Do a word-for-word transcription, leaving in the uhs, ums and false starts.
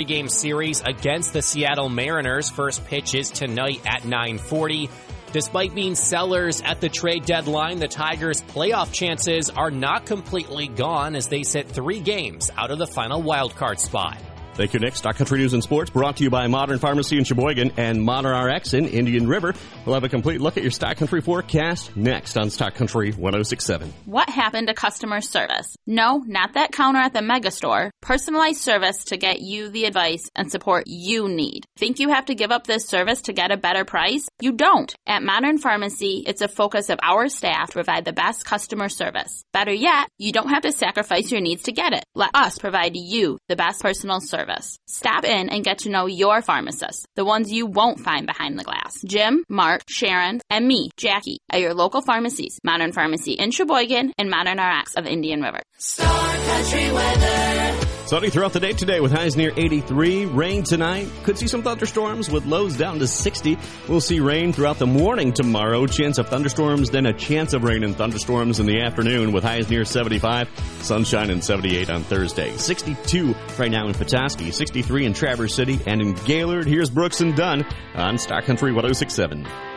Game series against the Seattle Mariners. First pitch is tonight at nine forty. Despite being sellers at the trade deadline, the Tigers' playoff chances are not completely gone as they sit three games out of the final wildcard spot. Thank you, Nick. Stock Country News and Sports brought to you by Modern Pharmacy in Sheboygan and Modern R X in Indian River. We'll have a complete look at your Stock Country forecast next on Stock Country one oh six point seven. What happened to customer service? No, not that counter at the megastore. Personalized service to get you the advice and support you need. Think you have to give up this service to get a better price? You don't. At Modern Pharmacy, it's a focus of our staff to provide the best customer service. Better yet, you don't have to sacrifice your needs to get it. Let us provide you the best personal service. Stop in and get to know your pharmacists, the ones you won't find behind the glass. Jim, Mark, Sharon, and me, Jackie, at your local pharmacies. Modern Pharmacy in Sheboygan and Modern R X of Indian River. Star Country weather. Sunny throughout the day today with highs near eighty-three. Rain tonight. Could see some thunderstorms with lows down to sixty. We'll see rain throughout the morning tomorrow. Chance of thunderstorms, then a chance of rain and thunderstorms in the afternoon with highs near seventy-five. Sunshine and seventy-eight on Thursday. sixty-two right now in Petoskey. sixty-three in Traverse City. And in Gaylord, here's Brooks and Dunn on Stock Country one oh six point seven.